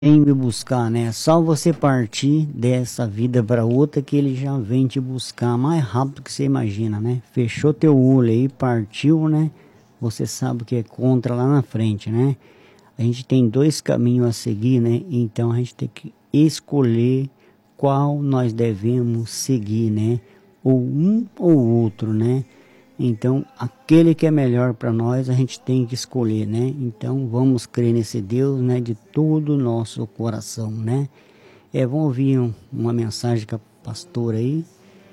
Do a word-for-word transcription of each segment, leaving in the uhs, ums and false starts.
Vem me buscar, né? Só você partir dessa vida para outra que ele já vem te buscar mais rápido que você imagina, né? Fechou teu olho aí, partiu, né? Você sabe o que é contra lá na frente, né? A gente tem dois caminhos a seguir, né? Então a gente tem que escolher qual nós devemos seguir, né? Ou um ou outro, né? Então, aquele que é melhor para nós, a gente tem que escolher, né? Então, vamos crer nesse Deus, né? De todo o nosso coração, né? É, vamos ouvir um, uma mensagem com a pastora aí.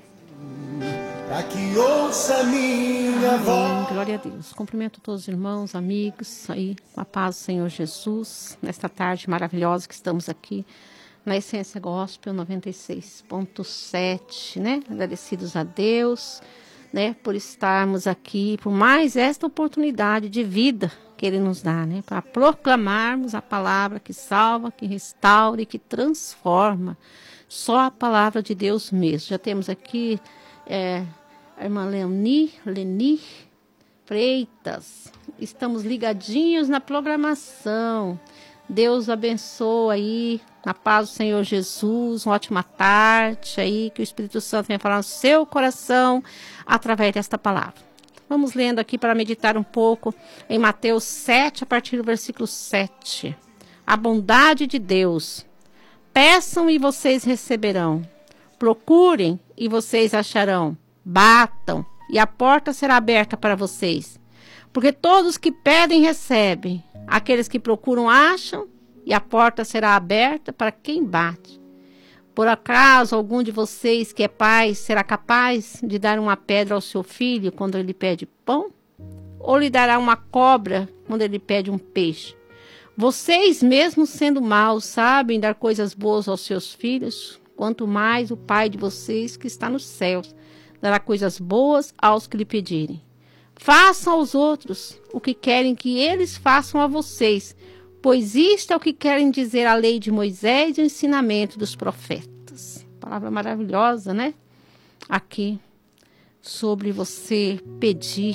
Para que ouça minha voz. Glória a Deus. Cumprimento todos os irmãos, amigos, aí, com a paz do Senhor Jesus, nesta tarde maravilhosa que estamos aqui, na Essência Gospel noventa e seis ponto sete, né? Agradecidos a Deus, né, por estarmos aqui, por mais esta oportunidade de vida que Ele nos dá, né, para proclamarmos a palavra que salva, que restaura e que transforma. Só a palavra de Deus mesmo. Já temos aqui é, a irmã Leoni, Leni Freitas. Estamos ligadinhos na programação. Deus abençoe aí, na paz do Senhor Jesus, uma ótima tarde aí, que o Espírito Santo venha falar no seu coração através desta palavra. Vamos lendo aqui para meditar um pouco em Mateus sete, a partir do versículo sete. A bondade de Deus. Peçam e vocês receberão. Procurem e vocês acharão. Batam e a porta será aberta para vocês. Porque todos que pedem recebem. Aqueles que procuram acham, e a porta será aberta para quem bate. Por acaso, algum de vocês que é pai será capaz de dar uma pedra ao seu filho quando ele pede pão? Ou lhe dará uma cobra quando ele pede um peixe? Vocês, mesmo sendo maus, sabem dar coisas boas aos seus filhos? Quanto mais o Pai de vocês que está nos céus dará coisas boas aos que lhe pedirem. Façam aos outros o que querem que eles façam a vocês, pois isto é o que querem dizer a lei de Moisés e o ensinamento dos profetas. Palavra maravilhosa, né? Aqui, sobre você pedir,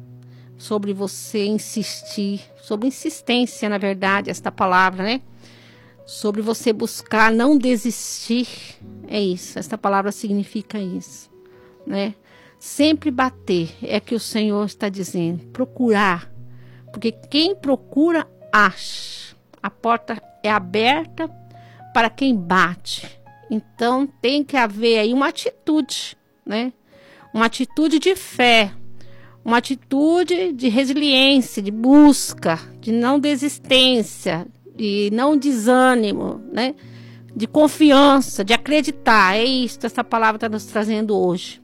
sobre você insistir, sobre insistência, na verdade, esta palavra, né? Sobre você buscar, não desistir. É isso, esta palavra significa isso, né? Sempre bater, é que o Senhor está dizendo, procurar, porque quem procura, acha. A porta é aberta para quem bate. Então, tem que haver aí uma atitude, né? Uma atitude de fé, uma atitude de resiliência, de busca, de não desistência, de não desânimo, né? De confiança, de acreditar. É isso que essa palavra está nos trazendo hoje.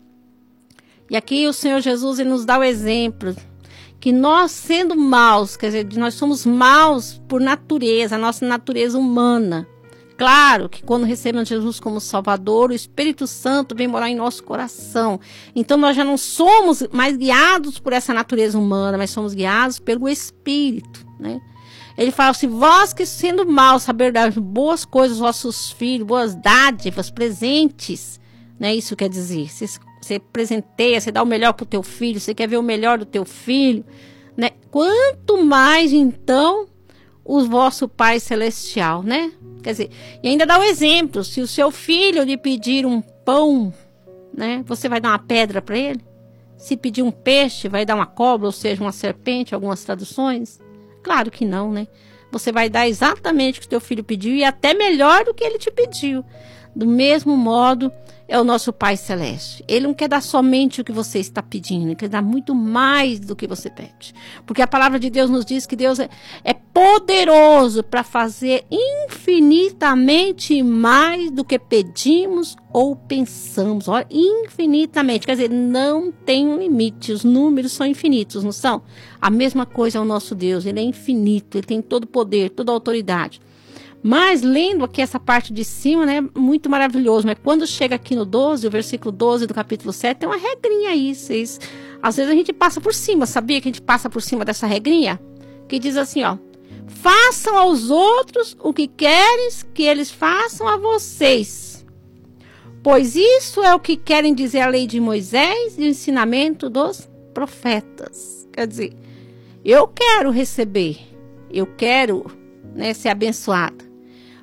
E aqui o Senhor Jesus ele nos dá o exemplo que nós sendo maus, quer dizer, nós somos maus por natureza, a nossa natureza humana. Claro que quando recebemos Jesus como Salvador, o Espírito Santo vem morar em nosso coração. Então nós já não somos mais guiados por essa natureza humana, mas somos guiados pelo Espírito, né? Ele fala assim, vós que sendo maus, saber dar boas coisas aos vossos filhos, boas dádivas, presentes, né? Isso quer dizer, vocês Você presenteia, você dá o melhor para o teu filho, você quer ver o melhor do teu filho, né? Quanto mais, então, o vosso Pai Celestial, né? Quer dizer, e ainda dá o um exemplo, se o seu filho lhe pedir um pão, né? Você vai dar uma pedra para ele? Se pedir um peixe, vai dar uma cobra, ou seja, uma serpente, algumas traduções? Claro que não, né? Você vai dar exatamente o que o teu filho pediu e até melhor do que ele te pediu. Do mesmo modo, é o nosso Pai Celeste. Ele não quer dar somente o que você está pedindo, ele quer dar muito mais do que você pede. Porque a palavra de Deus nos diz que Deus é, é poderoso para fazer infinitamente mais do que pedimos ou pensamos. Olha, infinitamente, quer dizer, não tem um limite, os números são infinitos, não são? A mesma coisa é o nosso Deus, ele é infinito, ele tem todo o poder, toda a autoridade. Mas, lendo aqui essa parte de cima, né, muito maravilhoso, mas quando chega aqui no doze, o versículo doze do capítulo sete, tem uma regrinha aí, vocês, às vezes a gente passa por cima, sabia que a gente passa por cima dessa regrinha? Que diz assim, ó, façam aos outros o que queres que eles façam a vocês, pois isso é o que querem dizer a lei de Moisés e o ensinamento dos profetas. Quer dizer, eu quero receber, eu quero, né, ser abençoada.